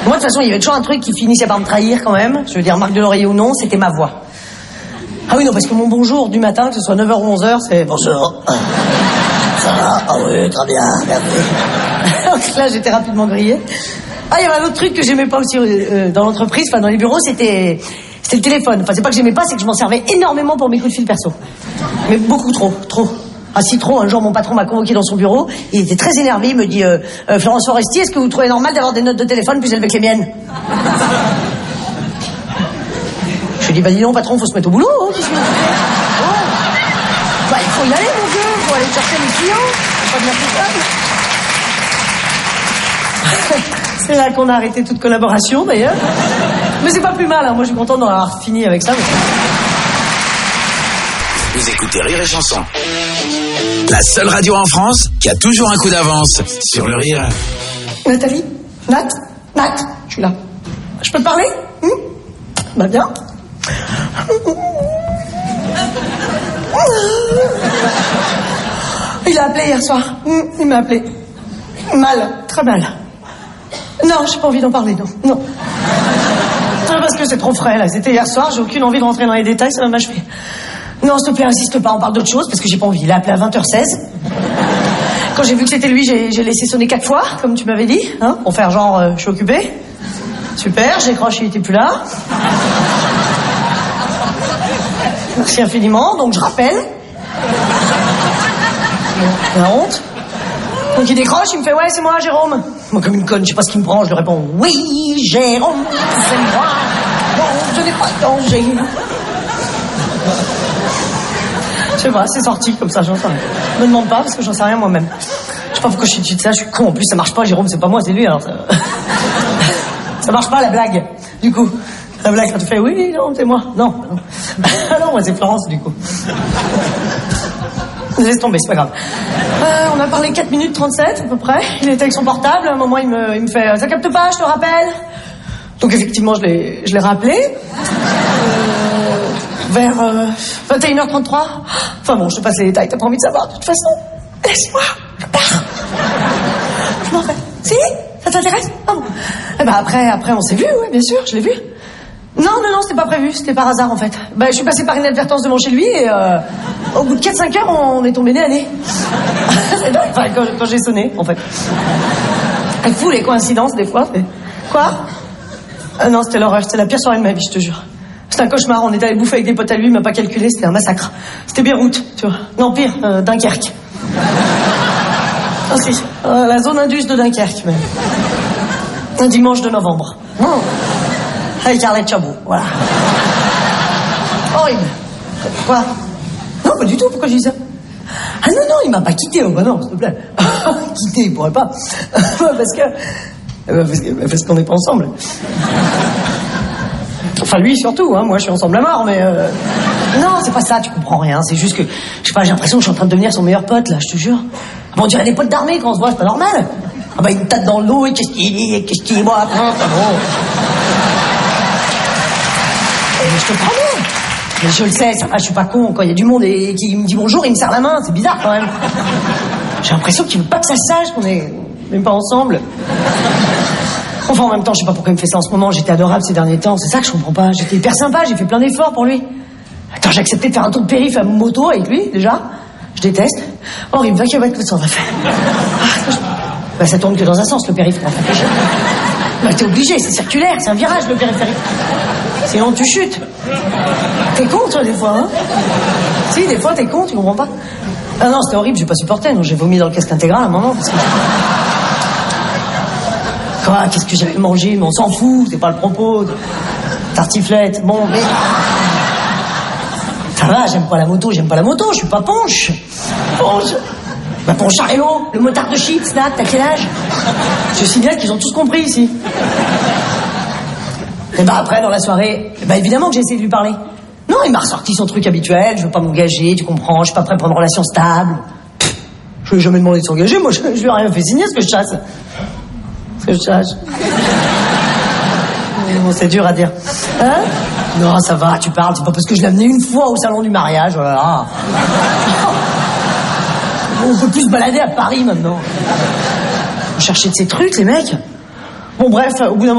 Moi, de toute façon, il y avait toujours un truc qui finissait par me trahir quand même. Je veux dire, Marc Deloreiller ou non, c'était ma voix. Ah oui, non, parce que mon bonjour du matin, que ce soit 9h ou 11h, c'est... Bonjour. Ça va? Ah oui, très bien, merci. Donc là, j'étais rapidement grillée. Ah, il y avait un autre truc que j'aimais pas aussi dans l'entreprise, enfin dans les bureaux, c'était le téléphone. Enfin, c'est pas que j'aimais pas, c'est que je m'en servais énormément pour mes coups de fil perso. Mais beaucoup trop. Ah si trop, un jour mon patron m'a convoqué dans son bureau, il était très énervé, il me dit Florence Foresti, est-ce que vous trouvez normal d'avoir des notes de téléphone plus élevées que les miennes? Je lui ai dit bah dis non patron, faut se mettre au boulot. Hein, bah il faut y aller mon vieux, faut aller chercher les clients, faut pas venir tout seul. C'est là qu'on a arrêté toute collaboration d'ailleurs. Mais c'est pas plus mal, hein. Moi je suis content d'en avoir fini avec ça. Mais... Vous écoutez Rire et Chanson. La seule radio en France qui a toujours un coup d'avance sur le rire. Nathalie? Nat, je suis là. Je peux te parler? Bah bien. Il a appelé hier soir. Il m'a appelé. Mal, très mal. Non, j'ai pas envie d'en parler, non. Parce que c'est trop frais, là. C'était hier soir, j'ai aucune envie de rentrer dans les détails, ça va m'achever. Non, s'il te plaît, insiste pas, on parle d'autre chose, parce que j'ai pas envie. Il a appelé à 20h16. Quand j'ai vu que c'était lui, j'ai laissé sonner 4 fois, comme tu m'avais dit, hein, pour faire genre, je suis occupée. Super, j'ai croché, il était plus là. Merci infiniment, donc je rappelle. La honte. Donc il décroche, il me fait « Ouais, c'est moi, Jérôme ». Moi, comme une conne, je sais pas ce qu'il me prend, je lui réponds « Oui, Jérôme, c'est moi. Bon, je n'ai pas de danger. » Je sais pas, c'est sorti comme ça, j'en sais rien. Me demande pas, parce que j'en sais rien moi-même. Je sais pas pourquoi je suis dessus de ça, je suis con. En plus, ça marche pas, Jérôme, c'est pas moi, c'est lui, alors ça... Ça marche pas, la blague, du coup. La blague, quand tu fais « Oui, non, c'est moi. » Non. Ah non, moi, c'est Florence, du coup. Laisse tomber, c'est pas grave. On a parlé 4 minutes 37 à peu près. Il était avec son portable. À un moment, il me fait « Ça capte pas, je te rappelle ?» Donc effectivement, je l'ai rappelé. Vers 21h33. Enfin bon, je te passe les détails. T'as pas envie de savoir de toute façon. Laisse-moi, je pars. Je m'en vais. Si? Ça t'intéresse? Ah bon. Et ben après, on s'est vu, oui, bien sûr, je l'ai vu. Non, c'était pas prévu, c'était par hasard en fait. Ben, je suis passé par inadvertance devant chez lui et au bout de 4-5 heures, on est tombé nez à nez. C'est dingue, enfin, quand j'ai sonné, en fait. Elle fout les coïncidences des fois. Quoi? Ah non, c'était l'horreur, c'était la pire soirée de ma vie, je te jure. C'était un cauchemar, on était allé bouffer avec des potes à lui, il m'a pas calculé, c'était un massacre. C'était Beyrouth, tu vois. Non, pire, Dunkerque. Ah si, la zone indus de Dunkerque, même. Un dimanche de novembre. Oh. Avec Arlette Chabot, voilà. Horrible. Quoi? Non, pas du tout, pourquoi je dis ça? Ah non, il m'a pas quitté, oh bah non, s'il te plaît. Quitté, il pourrait pas. Parce qu'on n'est pas ensemble. Enfin, lui surtout, hein, moi je suis ensemble à mort, mais... Non, c'est pas ça, tu comprends rien, c'est juste que... Je sais pas, j'ai l'impression que je suis en train de devenir son meilleur pote, là, je te jure. Bon, on dirait des potes d'armée quand on se voit, c'est pas normal. Ah bah, il me tape dans le dos, et qu'est-ce qu'il dit, moi, bon... Mais je te promets. Mais je le sais, ça va, je suis pas con. Quand il y a du monde et qui me dit bonjour, il me serre la main. C'est bizarre quand même. J'ai l'impression qu'il veut pas que ça se sache qu'on est même pas ensemble. Enfin, en même temps, je sais pas pourquoi il me fait ça en ce moment. J'étais adorable ces derniers temps. C'est ça que je comprends pas. J'étais hyper sympa. J'ai fait plein d'efforts pour lui. Attends, j'ai accepté de faire un tour de périph' à moto avec lui, déjà. Je déteste. Horrible, va qu'il va être ça, on va faire. Bah, ça tourne que dans un sens, le périph'. Bah, t'es obligé, c'est circulaire, c'est un virage, le périphérique. Sinon, tu chutes. T'es con, toi, des fois, hein? Si, des fois, t'es con, tu comprends pas? Ah non, c'était horrible, j'ai pas supporté, non, j'ai vomi dans le casque intégral à un moment, parce que... Quoi, qu'est-ce que j'avais mangé? Mais on s'en fout, c'est pas le propos. Tartiflette, bon, mais... Ça va, j'aime pas la moto, je suis pas Ponche. Bah, Poncharéo, le motard de shit, Snap, t'as quel âge? Je signale qu'ils ont tous compris ici. Et bah après, dans la soirée, bah évidemment que j'ai essayé de lui parler. Non, il m'a ressorti son truc habituel, je veux pas m'engager, tu comprends, je suis pas prêt pour une relation stable. Je lui ai jamais demandé de s'engager, moi je lui ai rien fait signer, ce que je chasse. Bon, c'est dur à dire. Hein? Non, ça va, tu parles, c'est pas parce que je l'ai amené une fois au salon du mariage, voilà. On peut plus se balader à Paris maintenant. On cherchait de ces trucs, les mecs. Bon, bref, au bout d'un moment,